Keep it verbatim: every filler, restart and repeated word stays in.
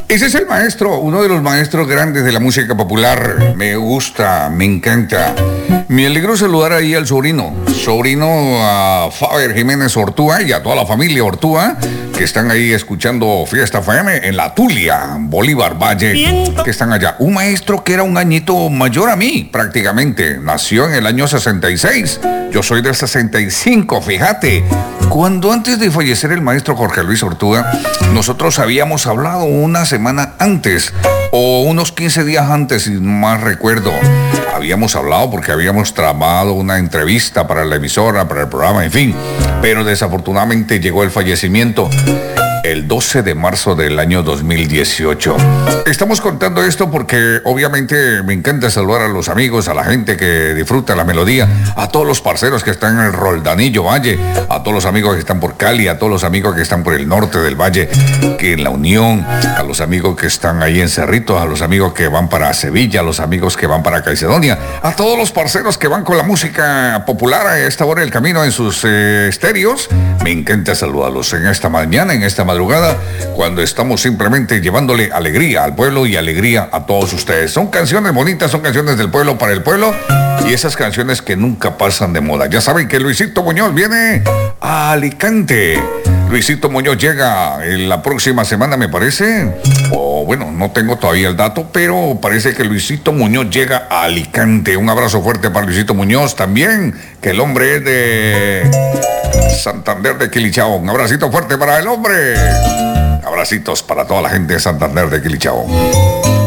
Ese es el maestro, uno de los maestros grandes de la música popular. Me gusta, me encanta. Me alegro saludar ahí al sobrino, sobrino a Faber Jiménez Ortúa y a toda la familia Ortúa que están ahí escuchando Fiesta F M en La Tulia, Bolívar Valle, que están allá. Un maestro que era un añito mayor a mí, prácticamente. Nació en el año sesenta y seis. Yo soy del sesenta y cinco, fíjate. Cuando antes de fallecer el maestro Jorge Luis Ortúa, nosotros habíamos hablado una semana antes, o unos quince días antes, si más recuerdo. Habíamos hablado porque habíamos tramado una entrevista para la emisora, para el programa, en fin. Pero desafortunadamente llegó el fallecimiento el doce de marzo del año dos mil dieciocho. Estamos contando esto porque obviamente me encanta saludar a los amigos, a la gente que disfruta la melodía, a todos los parceros que están en el Roldanillo Valle, a todos los amigos que están por Cali, a todos los amigos que están por el norte del valle, que en La Unión, a los amigos que están ahí en Cerritos, a los amigos que van para Sevilla, a los amigos que van para Caicedonia, a todos los parceros que van con la música popular a esta hora del camino en sus eh, estéreos. Me encanta saludarlos en esta mañana, en esta madrugada, cuando estamos simplemente llevándole alegría al pueblo y alegría a todos ustedes. Son canciones bonitas, son canciones del pueblo para el pueblo y esas canciones que nunca pasan de moda. Ya saben que Luisito Muñoz viene a Alicante. Luisito Muñoz llega en la próxima semana, me parece, o bueno, no tengo todavía el dato, pero parece que Luisito Muñoz llega a Alicante. Un abrazo fuerte para Luisito Muñoz también, que el hombre es de Santander de Quilichao. Un abracito fuerte para el hombre. Abracitos para toda la gente de Santander de Quilichao.